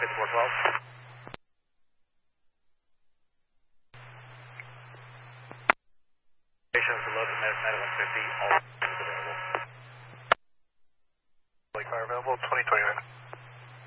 5412. Stations below the Med 150, all stations available. Car available, 2029.